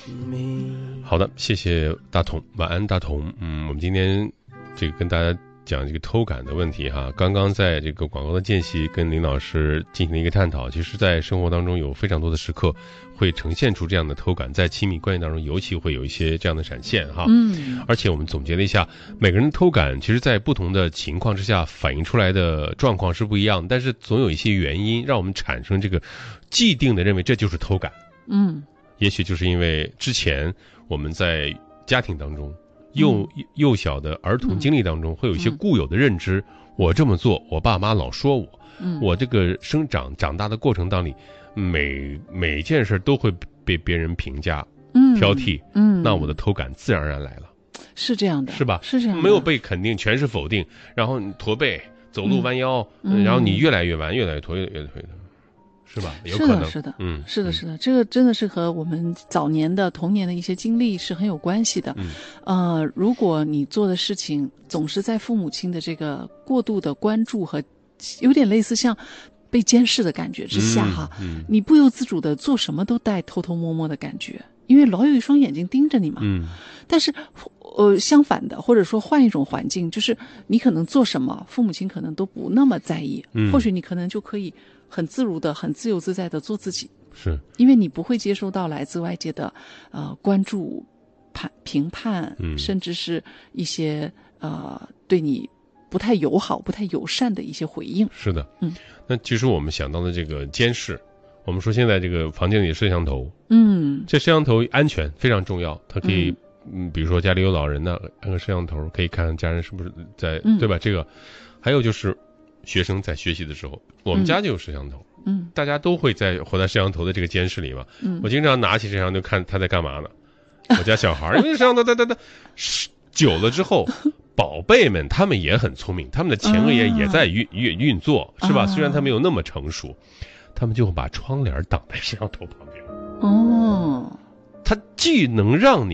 好的，谢谢大同，晚安大同。我们今天这个跟大家讲这个偷感的问题哈。刚刚在这个广告的间隙跟林老师进行了一个探讨，其实在生活当中有非常多的时刻会呈现出这样的偷感，在亲密关系当中尤其会有一些这样的闪现哈。而且我们总结了一下，每个人的偷感其实在不同的情况之下反映出来的状况是不一样，但是总有一些原因让我们产生这个既定的认为这就是偷感。也许就是因为之前我们在家庭当中幼小的儿童经历当中会有一些固有的认知，我这么做我爸妈老说我这个长大的过程当中每一件事都会被别人评价挑剔，那我的偷感自然而然来了。是这样的，是吧？是这样的，没有被肯定，全是否定，然后你驼背走路弯腰，然后你越来越弯，越来越驼，越来越驼，是吧？有可能，是的，是的，是的，这个真的是和我们早年的童年的一些经历是很有关系的。如果你做的事情总是在父母亲的这个过度的关注和有点类似像被监视的感觉之下你不由自主的做什么都带偷偷摸摸的感觉，因为老有一双眼睛盯着你嘛。但是相反的，或者说换一种环境，就是你可能做什么父母亲可能都不那么在意，或许你可能就可以很自如的很自由自在的做自己，是因为你不会接收到来自外界的关注评判，甚至是一些对你不太友好不太友善的一些回应。是的，那其实我们想到的这个监视，我们说现在这个房间里的摄像头，这摄像头安全非常重要，它可以比如说家里有老人呢，按个摄像头可以看看家人是不是在，对吧？这个还有就是学生在学习的时候，我们家就有摄像头，大家都会活在摄像头的这个监视里嘛。我经常拿起摄像头看他在干嘛呢。我家小孩因为摄像头久了之后，宝贝们他们也很聪明，他们的前额叶也在运作，是吧？虽然他没有那么成熟，他们就会把窗帘挡在摄像头旁边。他既能让你